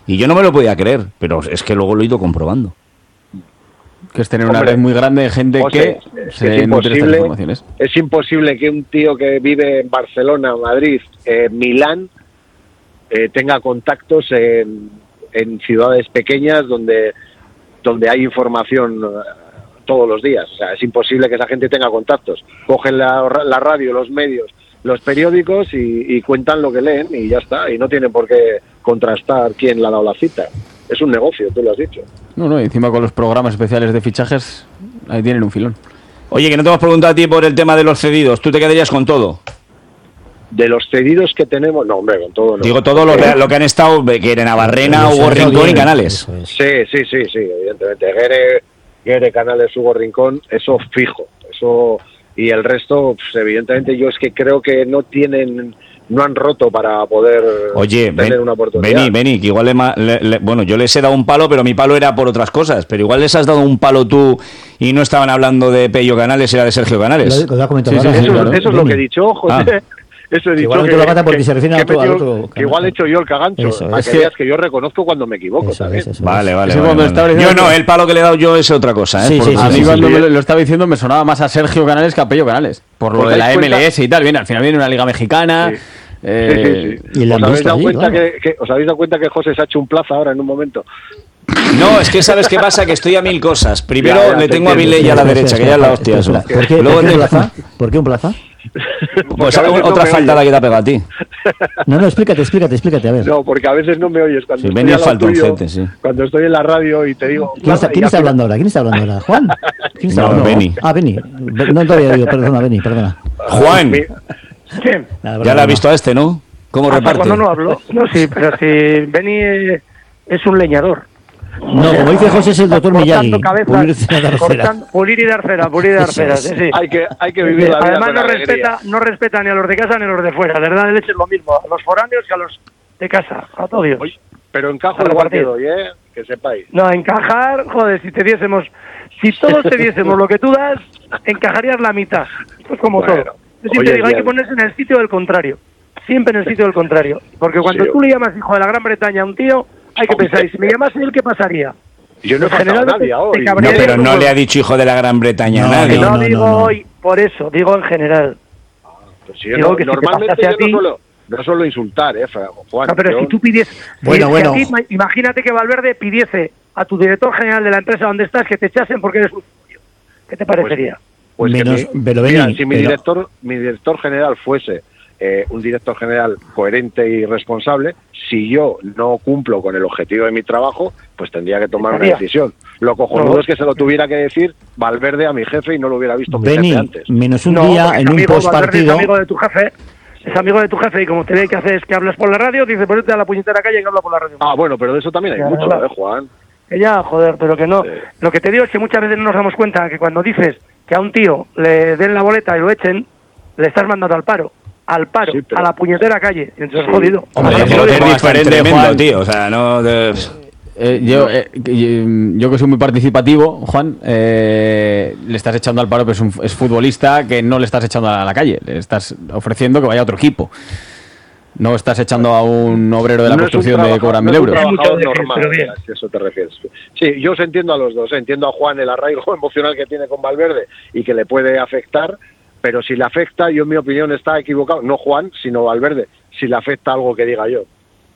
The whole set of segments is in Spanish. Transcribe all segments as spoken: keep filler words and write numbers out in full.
Y yo no me lo podía creer, pero es que luego lo he ido comprobando. Que es tener una Hombre, red muy grande de gente José, que es, se es nutre de estas imposible, informaciones. es imposible que un tío que vive en Barcelona, Madrid, eh, Milán, eh, tenga contactos en, en ciudades pequeñas donde, donde hay información todos los días. O sea, es imposible que esa gente tenga contactos. Cogen la, la radio, los medios, los periódicos y, y cuentan lo que leen y ya está. Y no tienen por qué contrastar quién le ha dado la cita. Es un negocio, tú lo has dicho. No, no, y encima con los programas especiales de fichajes, ahí tienen un filón. Oye, que no te hemos preguntado a ti por el tema de los cedidos. ¿Tú te quedarías con todo? De los cedidos que tenemos, no, hombre, con todo no. Digo, todo lo que, lo que han estado, que era Navarrena, Hugo Rincón y Canales. Sí, sí, sí, sí, evidentemente. Guere, Guere, Canales, Hugo Rincón, eso fijo. Eso y el resto, pues, evidentemente, yo es que creo que no tienen... no han roto para poder Oye, tener ven, una oportunidad. Vení, vení, que igual le, le, le, bueno, yo les he dado un palo, pero mi palo era por otras cosas, pero igual les has dado un palo tú y no estaban hablando de Pello Canales, era de Sergio Canales. Lo, lo ha comentado sí, ahora, sí, eso, claro. eso es lo que he dicho, José. Ah. Eso he dicho igual que, no te lo mata porque que, se refiere que, a otro, metido, al otro que igual he hecho yo el cagancho. Eso, para es que que veas que yo reconozco cuando me equivoco eso también. Es, eso vale, vale, es. vale, vale. Yo no, el palo que le he dado yo es otra cosa. ¿eh? Sí, por, sí, sí, a mí sí, cuando sí. me lo, lo estaba diciendo me sonaba más a Sergio Canales que a Pello Canales. Por lo ¿Os de la dais M L S cuenta? y tal. Bien, al final viene una liga mexicana. Sí. Eh, Sí, sí, sí. Y ¿Os, habéis dado allí, cuenta claro. que, que, ¿Os habéis dado cuenta que José se ha hecho un plaza ahora en un momento? No, es que sabes qué pasa, que estoy a mil cosas. Primero Ya, ya, le te tengo a entiendo. Vilella a la Espera, derecha, espera, que ya es la espera, hostia. espera, eso. ¿Por qué, Luego ¿por qué un te- plaza? ¿Por qué un plaza? Pues a veces otra no me faltada oyes. que te ha pegado a ti. No, no, explícate, explícate, explícate, a ver. No, porque a veces no me oyes cuando Sí, estoy venía al lado faltoncete, tuyo, sí. cuando estoy en la radio y te digo... ¿Quién está, quién está hablando ahora? ¿Quién está hablando ahora? ¿Juan? ¿Quién está No, hablando? Beni. Ah, Beni. No te había oído, perdona, Beni, perdona. Juan, Mi- ¿Quién? Nada, ya perdona. la has visto a este, ¿no? ¿Cómo Hasta reparte? cuando no hablo. No, sí, pero si Beni eh, es un leñador. No, como dice José, es el doctor Miyagi. Cortando cabezas, Pulir cera, dar cera. cortando- pulir y dar cera, pulir y dar cera, sí, sí. Hay que, hay que vivir la vida Además con no alegría. respeta, no respeta ni a los de casa ni a los de fuera, de verdad de leche es lo mismo, a los foráneos que a los de casa, a todos Dios. Oye, pero encajo A igual que repartir. doy, ¿eh? Que sepáis. No, encajar, joder, si te diésemos, si todos te diésemos lo que tú das, encajarías la mitad. Esto es como Bueno, todo. Yo siempre oye, digo, hay ya- que ponerse en el sitio del contrario. Siempre en el sitio del contrario. Porque cuando Sí. tú le llamas hijo de la Gran Bretaña a un tío, hay que Hombre. pensar, y si me llamase él, ¿qué pasaría? Yo no he En pasado a general, nadie te- hoy. te No, cabrearía pero no como- le ha dicho hijo de la Gran Bretaña a No, nadie. No, no, no, digo no. hoy, por eso, digo en general. Pues sí, yo Digo no- que si te normalmente pasase a yo no ti- suelo, no suelo insultar, ¿eh, Fra- Juan? No, pero yo- si tú pides... Bueno, si bueno. a ti, ima- imagínate que Valverde pidiese a tu director general de la empresa donde estás que te echasen porque eres un... ¿Qué te parecería? Pues que Menos- mi- pero mira, Beni, si mi pero- director, mi director general fuese eh, un director general coherente y responsable, si yo no cumplo con el objetivo de mi trabajo, pues tendría que tomar una Estaría. decisión. Lo cojonudo No. es que se lo tuviera que decir Valverde a mi jefe y no lo hubiera visto mi Beni, jefe antes. menos un No, día porque en es un amigo, post Valverde es partido. amigo de tu jefe, es amigo de tu jefe y como te ve que haces que hablas por la radio, dice, pues vete a la puñetera calle que habla por la radio. Ah, bueno, pero de eso también hay Ya, mucho, claro. ¿eh, Juan? Que ya, joder, pero que no. Sí. Lo que te digo es que muchas veces no nos damos cuenta que cuando dices que a un tío le den la boleta y lo echen, le estás mandando al paro. Al paro, Sí, pero- a la puñetera calle. Y entonces, Sí. jodido. Hombre, Oye, yo joder, creo que es bastante diferente, tremendo, Juan. tío. O sea, no... de- Eh, yo, eh, que- yo que soy muy participativo, Juan, eh, le estás echando al paro, pero es, un, es futbolista que no le estás echando a la calle, le estás ofreciendo que vaya a otro equipo. No estás echando a un obrero de la No es un construcción de trabaja- cobrar no mil es un euros. trabajador Hay mucho de- normal, pero bien. si a eso te refieres. Sí, yo os entiendo a los dos. ¿eh? Entiendo a Juan el arraigo emocional que tiene con Valverde y que le puede afectar, pero si le afecta, yo en mi opinión está equivocado. No Juan, sino Valverde. Si le afecta algo que diga yo.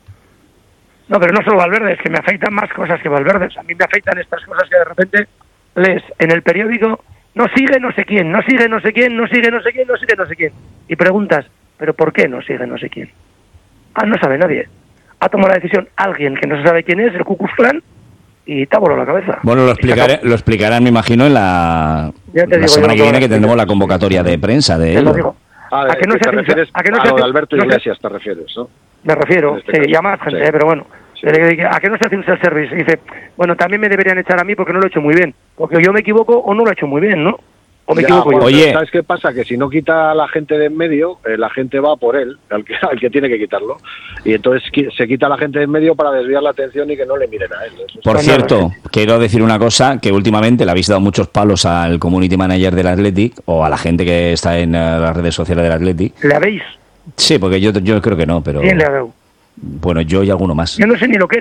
No, pero no solo Valverde, es que me afectan más cosas que Valverde. A mí me afectan estas cosas que de repente lees en el periódico, no sigue no sé quién, no sigue no sé quién, no sigue no sé quién, no sigue no sé quién. Y preguntas, ¿pero por qué no sigue no sé quién? Ah, no sabe nadie. Ha tomado la decisión alguien que no se sabe quién es, el Ku Klux Klan, y te ha volado la cabeza. Bueno, lo explicaré, lo explicarán, me imagino, en la, Ya te la digo semana yo que lo viene, que que tendremos la convocatoria de prensa de Te lo él. digo. Ah, ¿A que no ¿te se hace un- refieres a que no a se lo de hace- Alberto no se- Iglesias, te refieres, ¿no? Me refiero, En este sí, caso, y a más gente, sí. eh, pero bueno. Sí. Eh, ¿A qué no se hace un self-service? Y dice, bueno, también me deberían echar a mí porque no lo he hecho muy bien. Porque yo me equivoco o no lo he hecho muy bien, ¿no? O me Ya, equivoco Juan, yo. Oye. ¿sabes qué pasa? Que si no quita a la gente de en medio, eh, la gente va por él, al que, al que tiene que quitarlo. Y entonces qui- se quita a la gente de en medio para desviar la atención y que no le miren a él. Eso es- Por Pues cierto, nada, quiero decir una cosa, que últimamente le habéis dado muchos palos al community manager del Athletic o a la gente que está en eh, las redes sociales del Athletic. ¿Le habéis? Sí, porque yo, yo creo que no, pero ¿Quién le ha dado? bueno, yo y alguno más. Yo no sé ni lo que es.